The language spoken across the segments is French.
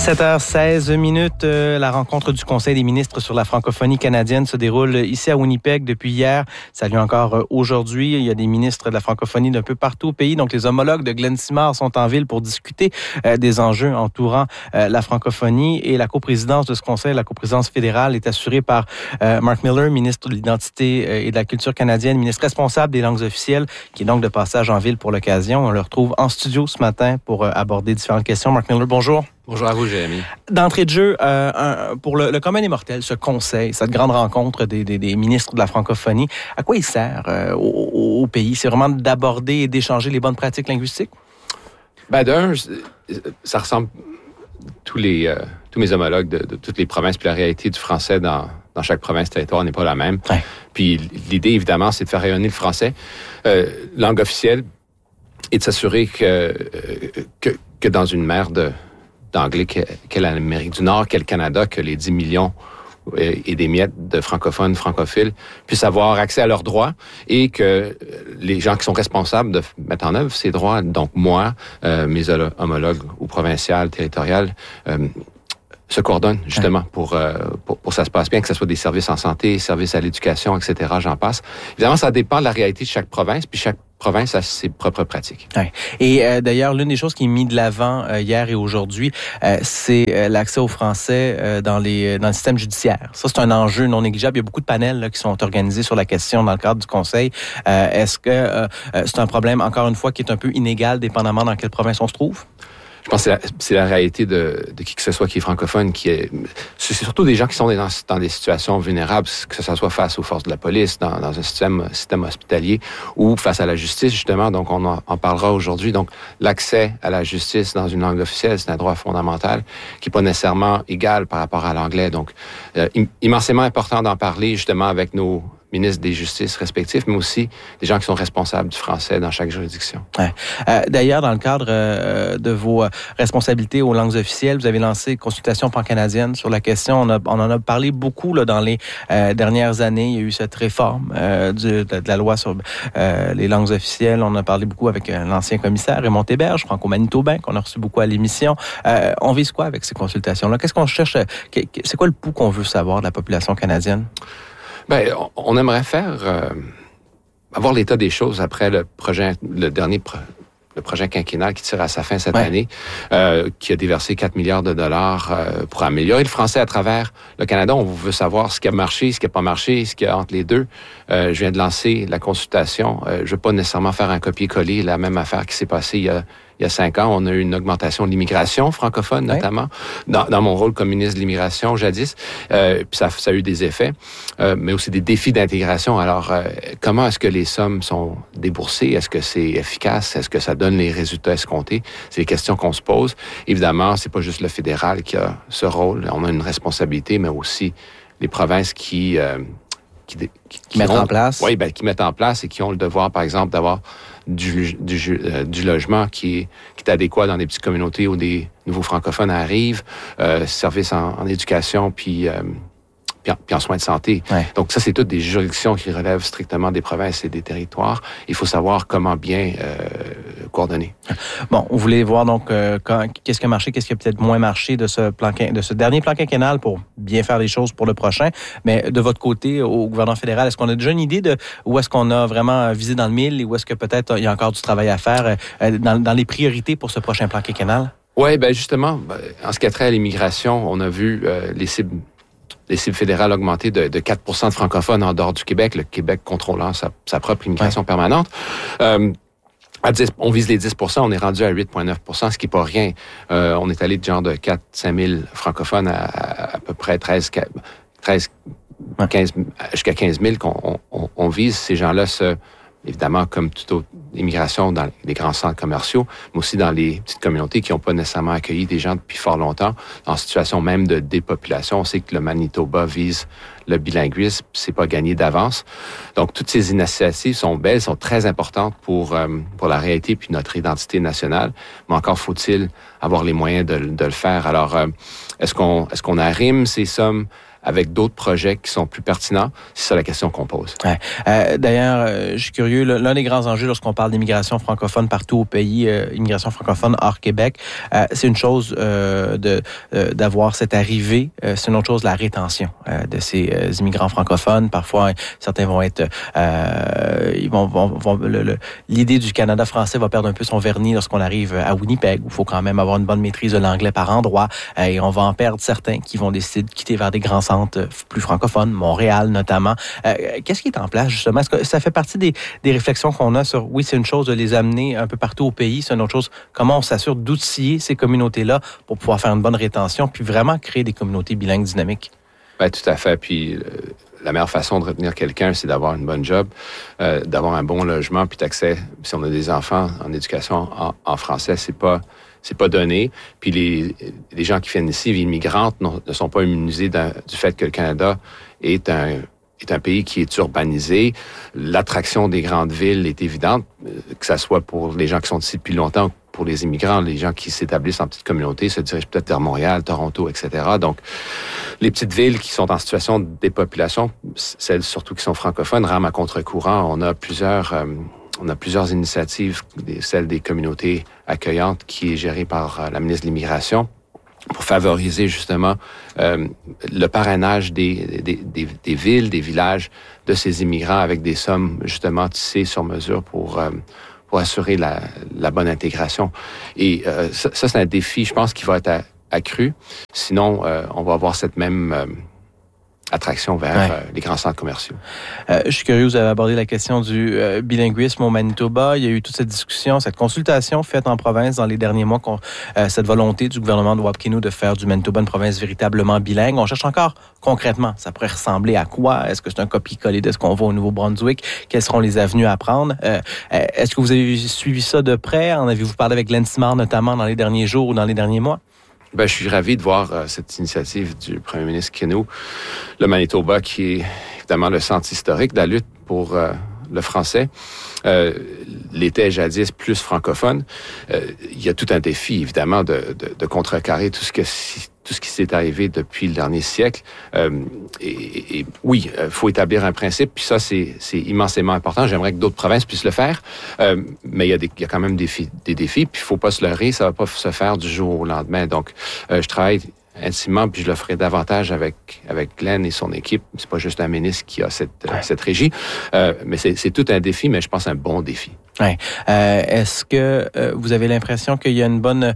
7h16, la rencontre du Conseil des ministres sur la francophonie canadienne se déroule ici à Winnipeg depuis hier. Ça a lieu encore aujourd'hui. Il y a des ministres de la francophonie d'un peu partout au pays. Donc, les homologues de Glenn Simard sont en ville pour discuter des enjeux entourant la francophonie. Et la coprésidence de ce conseil, la coprésidence fédérale, est assurée par Mark Miller, ministre de l'Identité et de la Culture canadienne, ministre responsable des langues officielles, qui est donc de passage en ville pour l'occasion. On le retrouve en studio ce matin pour aborder différentes questions. Mark Miller, bonjour. Bonjour à vous, Jérémy. D'entrée de jeu, pour le commun des mortels, ce conseil, cette grande rencontre des ministres de la francophonie, à quoi il sert au pays? C'est vraiment d'aborder et d'échanger les bonnes pratiques linguistiques? Ben d'un, ça ressemble tous mes homologues de toutes les provinces, puis la réalité du français dans chaque province, territoire n'est pas la même. Ouais. Puis l'idée, évidemment, c'est de faire rayonner le français. Langue officielle, et de s'assurer que dans une mer d'anglais qu'est l'Amérique du Nord, qu'est le Canada, que les 10 millions et des miettes de francophones, francophiles puissent avoir accès à leurs droits et que les gens qui sont responsables de mettre en œuvre ces droits, donc moi, mes homologues ou provinciales, territoriales, se coordonnent justement pour que ça se passe bien, que ce soit des services en santé, services à l'éducation, etc., j'en passe. Évidemment, ça dépend de la réalité de chaque province, puis chaque province a ses propres pratiques. Ouais. Et d'ailleurs, l'une des choses qui est mise de l'avant hier et aujourd'hui, c'est l'accès au français dans le système judiciaire. Ça, c'est un enjeu non négligeable. Il y a beaucoup de panels là, qui sont organisés sur la question dans le cadre du Conseil. Est-ce que c'est un problème, encore une fois, qui est un peu inégal, dépendamment dans quelle province on se trouve? Je pense que c'est la réalité de qui que ce soit qui est francophone, c'est surtout des gens qui sont dans des situations vulnérables, que ce soit face aux forces de la police, dans un système hospitalier ou face à la justice, justement. Donc, on en parlera aujourd'hui. Donc, l'accès à la justice dans une langue officielle, c'est un droit fondamental qui n'est pas nécessairement égal par rapport à l'anglais. Donc, immensément important d'en parler, justement, avec nos ministres des justices respectifs, mais aussi des gens qui sont responsables du français dans chaque juridiction. Ouais. D'ailleurs, dans le cadre de vos responsabilités aux langues officielles, vous avez lancé une consultation pan-canadienne sur la question. On en a parlé beaucoup là, dans les dernières années. Il y a eu cette réforme de la loi sur les langues officielles. On a parlé beaucoup avec l'ancien commissaire Raymond Hébert, franco-manitobain, qu'on a reçu beaucoup à l'émission. On vise quoi avec ces consultations-là? Qu'est-ce qu'on cherche? C'est quoi le pouls qu'on veut savoir de la population canadienne? Ben, on aimerait avoir l'état des choses après le projet quinquennal qui tire à sa fin cette année, qui a déversé 4 milliards de dollars pour améliorer le français à travers le Canada. On veut savoir ce qui a marché, ce qui n'a pas marché, ce qu'il y a entre les deux. Je viens de lancer la consultation. Je ne veux pas nécessairement faire un copier-coller, la même affaire qui s'est passée il y a 5 ans. On a eu une augmentation de l'immigration francophone, notamment, dans mon rôle comme ministre de l'immigration jadis. Puis ça a eu des effets, mais aussi des défis d'intégration. Alors, comment est-ce que les sommes sont déboursées? Est-ce que c'est efficace? Est-ce que ça donne les résultats escomptés? C'est les questions qu'on se pose. Évidemment, c'est pas juste le fédéral qui a ce rôle. On a une responsabilité, mais aussi les provinces qui mettent en place. Oui, qui mettent en place et qui ont le devoir, par exemple, d'avoir du logement qui est adéquat dans des petites communautés où des nouveaux francophones arrivent, services en éducation, puis en soins de santé. Ouais. Donc ça, c'est toutes des juridictions qui relèvent strictement des provinces et des territoires. Il faut savoir comment bien coordonner. Bon, vous voulez voir donc qu'est-ce qui a marché, qu'est-ce qui a peut-être moins marché de ce dernier plan quinquennal pour bien faire les choses pour le prochain. Mais de votre côté, au gouvernement fédéral, est-ce qu'on a déjà une idée de où est-ce qu'on a vraiment visé dans le mille et où est-ce que peut-être il y a encore du travail à faire dans les priorités pour ce prochain plan quinquennal? Oui, bien justement, en ce qui a trait à l'immigration, on a vu les cibles fédérales augmenter de 4% de francophones en dehors du Québec, le Québec contrôlant sa propre immigration permanente. On vise les 10%, on est rendu à 8,9%, ce qui n'est pas rien. On est allé de genre de 4-5 000 francophones à peu près 13 15, jusqu'à 15 000 qu'on vise. Ces gens-là, évidemment, comme toute autre immigration dans les grands centres commerciaux, mais aussi dans les petites communautés qui n'ont pas nécessairement accueilli des gens depuis fort longtemps, en situation même de dépopulation. On sait que le Manitoba vise le bilinguisme, c'est pas gagné d'avance. Donc, toutes ces initiatives sont belles, sont très importantes pour la réalité puis notre identité nationale, mais encore faut-il avoir les moyens de le faire. Alors, est-ce qu'on arrime ces sommes avec d'autres projets qui sont plus pertinents? C'est ça la question qu'on pose. Ouais. D'ailleurs, je suis curieux, l'un des grands enjeux lorsqu'on parle d'immigration francophone partout au pays, immigration francophone hors Québec, c'est une chose d'avoir cette arrivée, c'est une autre chose la rétention de ces immigrants francophones. Parfois, certains vont être... l'idée du Canada français va perdre un peu son vernis lorsqu'on arrive à Winnipeg, où il faut quand même avoir une bonne maîtrise de l'anglais par endroit, et on va en perdre certains qui vont décider de quitter vers des grands centres plus francophones, Montréal notamment. Qu'est-ce qui est en place, justement? Est-ce que ça fait partie des réflexions qu'on a sur, oui, c'est une chose de les amener un peu partout au pays, c'est une autre chose, comment on s'assure d'outiller ces communautés-là pour pouvoir faire une bonne rétention, puis vraiment créer des communautés bilingues dynamiques? Ben, tout à fait. Puis la meilleure façon de retenir quelqu'un, c'est d'avoir une bonne job, d'avoir un bon logement, puis d'accès. Si on a des enfants en éducation en français, c'est pas donné. Puis les gens qui viennent ici, vie migrante, ne sont pas immunisés du fait que le Canada est un pays qui est urbanisé. L'attraction des grandes villes est évidente, que ça soit pour les gens qui sont ici depuis longtemps, pour les immigrants, les gens qui s'établissent en petites communautés, se dirigent peut-être vers Montréal, Toronto, etc. Donc, les petites villes qui sont en situation de dépopulation, celles surtout qui sont francophones, rament à contre-courant. On a plusieurs initiatives, celle des communautés accueillantes qui est gérée par la ministre de l'Immigration, pour favoriser justement le parrainage des villes, des villages de ces immigrants avec des sommes justement tissées sur mesure pour assurer la bonne intégration. Et ça, c'est un défi, je pense, qui va être accru. Sinon, on va avoir cette même attraction vers les grands centres commerciaux. Je suis curieux, vous avez abordé la question du bilinguisme au Manitoba. Il y a eu toute cette discussion, cette consultation faite en province dans les derniers mois, cette volonté du gouvernement de Wapkinnun de faire du Manitoba une province véritablement bilingue. On cherche encore concrètement, ça pourrait ressembler à quoi? Est-ce que c'est un copier-coller de ce qu'on voit au Nouveau-Brunswick? Quelles seront les avenues à prendre? Est-ce que vous avez suivi ça de près? En avez-vous parlé avec Glenn Simard notamment dans les derniers jours ou dans les derniers mois? Ben, je suis ravi de voir cette initiative du premier ministre Kinew, le Manitoba, qui est évidemment le centre historique de la lutte pour le français. L'était jadis plus francophone. Il y a tout un défi, évidemment, de contrecarrer tout ce qui s'est arrivé depuis le dernier siècle. Et oui, faut établir un principe, puis ça, c'est immensément important. J'aimerais que d'autres provinces puissent le faire, mais il y a quand même des défis, puis il faut pas se leurrer, ça va pas se faire du jour au lendemain. Donc, je travaille intimement, puis je le ferai davantage avec Glenn et son équipe. C'est pas juste un ministre qui a cette régie, mais c'est tout un défi, mais je pense un bon défi. Ouais. Est-ce que vous avez l'impression qu'il y a une bonne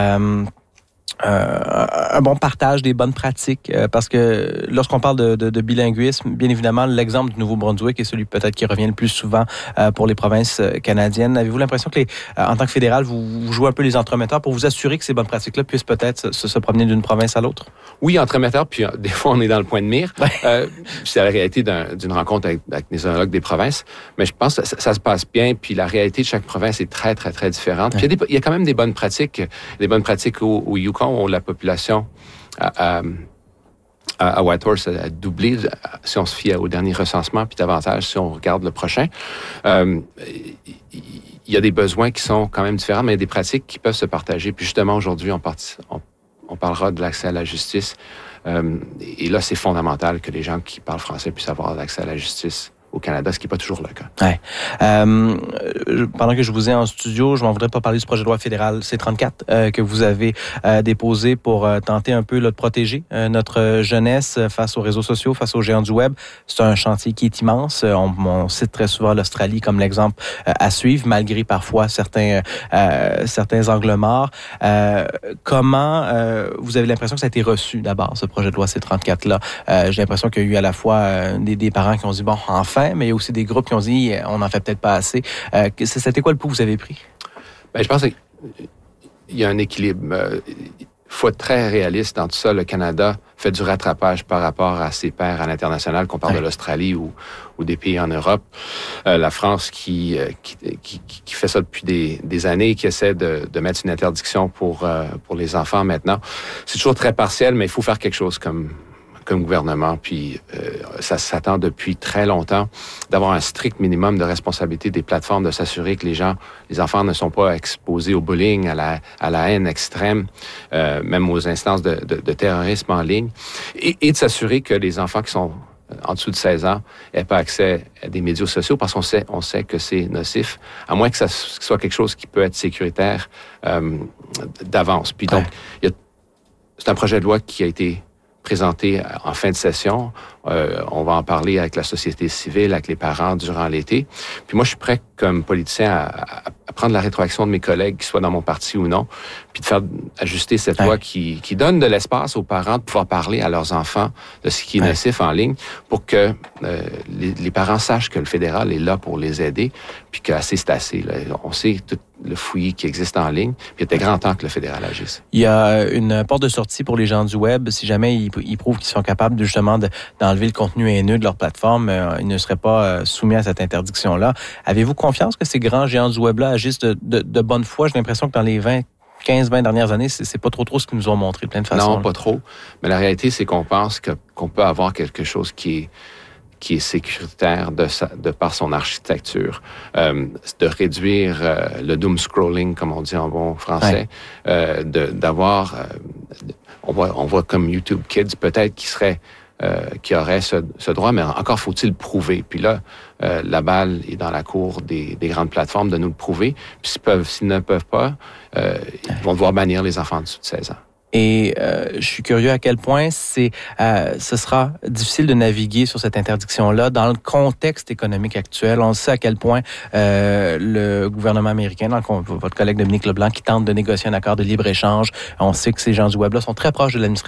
un bon partage des bonnes pratiques, parce que lorsqu'on parle de bilinguisme, bien évidemment, l'exemple du Nouveau-Brunswick est celui peut-être qui revient le plus souvent pour les provinces canadiennes. Avez-vous l'impression que en tant que fédéral, vous jouez un peu les entremetteurs pour vous assurer que ces bonnes pratiques-là puissent peut-être se promener d'une province à l'autre? Oui, entremetteurs, puis des fois, on est dans le point de mire. C'est la réalité d'une rencontre avec les homologues des provinces, mais je pense que ça se passe bien, puis la réalité de chaque province est très, très, très différente. Puis il y a quand même des bonnes pratiques au Yukon, où la population à Whitehorse a doublé, si on se fie au dernier recensement, puis davantage si on regarde le prochain. Il y a des besoins qui sont quand même différents, mais il y a des pratiques qui peuvent se partager. Puis justement, aujourd'hui, on parlera de l'accès à la justice. Et là, c'est fondamental que les gens qui parlent français puissent avoir l'accès à la justice au Canada, ce qui n'est pas toujours le cas. Ouais. Pendant que je vous ai en studio, je m'en voudrais pas parler du projet de loi fédéral C-34 que vous avez déposé pour tenter un peu de protéger notre jeunesse face aux réseaux sociaux, face aux géants du web. C'est un chantier qui est immense. On cite très souvent l'Australie comme l'exemple à suivre, malgré parfois certains angles morts. Comment vous avez l'impression que ça a été reçu d'abord, ce projet de loi C-34-là? J'ai l'impression qu'il y a eu à la fois des parents qui ont dit, bon, enfin, mais il y a aussi des groupes qui ont dit on n'en fait peut-être pas assez. C'était quoi le pouls que vous avez pris? Ben, je pense qu'il y a un équilibre. Il faut être très réaliste dans tout ça. Le Canada fait du rattrapage par rapport à ses pairs à l'international, qu'on parle de l'Australie ou des pays en Europe. La France qui fait ça depuis des années, qui essaie de mettre une interdiction pour les enfants maintenant. C'est toujours très partiel, mais il faut faire quelque chose comme comme gouvernement, puis ça s'attend depuis très longtemps, d'avoir un strict minimum de responsabilité des plateformes, de s'assurer que les enfants ne sont pas exposés au bullying, à la haine extrême, même aux instances de terrorisme en ligne, et de s'assurer que les enfants qui sont en dessous de 16 ans n'aient pas accès à des médias sociaux parce qu'on sait que c'est nocif, à moins que ça soit quelque chose qui peut être sécuritaire d'avance. Puis donc, c'est un projet de loi qui a été présenté en fin de session. On va en parler avec la société civile, avec les parents durant l'été. Puis moi, je suis prêt comme politicien à prendre la rétroaction de mes collègues, qu'ils soient dans mon parti ou non, puis de faire ajuster cette loi qui donne de l'espace aux parents de pouvoir parler à leurs enfants de ce qui est nocif en ligne pour que les parents sachent que le fédéral est là pour les aider, puis qu'assez c'est assez. Là. On sait tout le fouillis qui existe en ligne, puis il était grand temps que le fédéral agisse. Il y a une porte de sortie pour les gens du web. Si jamais ils prouvent qu'ils sont capables justement d'enlever le contenu haineux de leur plateforme, ils ne seraient pas soumis à cette interdiction-là. Avez-vous confiance que ces grands géants du web-là agissent de bonne foi? J'ai l'impression que dans les 15-20 dernières années, c'est pas trop ce qu'ils nous ont montré de plein de façons. Non, pas trop. Mais la réalité, c'est qu'on pense qu'on peut avoir quelque chose qui est sécuritaire de par son architecture, de réduire le doom scrolling, comme on dit en bon français, d'avoir, on voit comme YouTube Kids peut-être qui aurait ce droit, mais encore faut-il prouver. Puis là, la balle est dans la cour des grandes plateformes de nous le prouver. Puis s'ils ne peuvent pas, ils vont devoir bannir les enfants en dessous de 16 ans. Et je suis curieux à quel point ce sera difficile de naviguer sur cette interdiction-là dans le contexte économique actuel. On sait à quel point le gouvernement américain, votre collègue Dominique Leblanc, qui tente de négocier un accord de libre-échange, on sait que ces gens du web-là sont très proches de l'administration